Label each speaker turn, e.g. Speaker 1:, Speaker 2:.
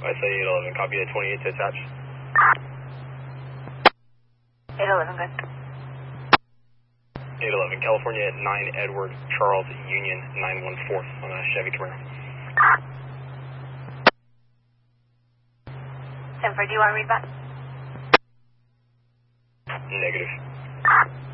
Speaker 1: I say 811, copy at 28 to attach.
Speaker 2: 811, good.
Speaker 1: 811, California at 9 Edward Charles Union 914 on a Chevy Camaro.
Speaker 2: 10-4, do you want to read back?
Speaker 1: Negative.